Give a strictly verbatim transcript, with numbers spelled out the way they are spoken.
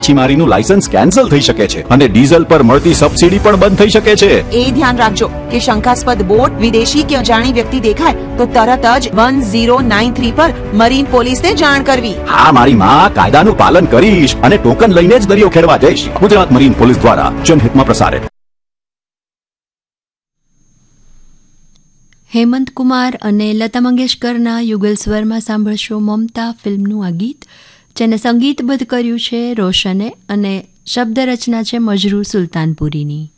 માછીમારીનું licence cancel થઈ શકે છે અને ડીઝલ પર મળતી સબસિડી પણ બંધ થઈ શકે છે. એ ધ્યાન રાખજો કે શંકાસ્પદ બોટ વિદેશી કે અજાણી વ્યક્તિ દેખાય તો તરત જ વન ઝીરો નાઇન થ્રી પર મરીન પોલીસને જાણ કરવી. હા મારી માં, કાયદાનું પાલન કરીશ અને ટોકન લઈને જ દરિયો ખેડવા જઈશ. ગુજરાત મરીન પોલીસ દ્વારા જનહિતમાં પ્રસારિત. હેમંત કુમાર અને લતા મંગેશકરના યુગલ સ્વરમાં સાંભળશો મમતા ફિલ્મનું આ ગીત, જેને સંગીતબદ્ધ કર્યું છે રોશને અને શબ્દ રચના છે મજરૂર સુલતાનપુરીની.